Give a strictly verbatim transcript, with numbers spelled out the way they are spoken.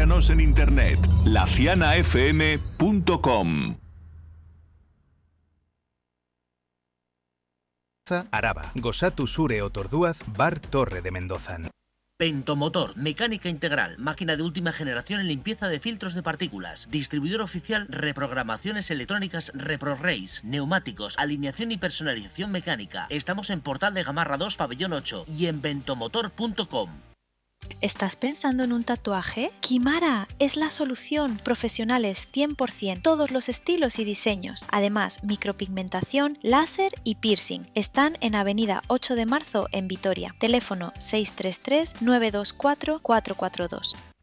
Búscanos en internet, la ciana f m punto com. Araba, gozatu zure otorduaz, Bar Torre de Mendozan. Ventomotor, mecánica integral, máquina de última generación en limpieza de filtros de partículas. Distribuidor oficial, reprogramaciones electrónicas ReproRace, neumáticos, alineación y personalización mecánica. Estamos en Portal de Gamarra dos, Pabellón ocho y en ventomotor punto com. ¿Estás pensando en un tatuaje? Kimara es la solución. Profesionales cien por ciento, todos los estilos y diseños. Además, micropigmentación, láser y piercing. Están en Avenida ocho de marzo en Vitoria. Teléfono seis tres tres, nueve dos cuatro, cuatro cuatro dos.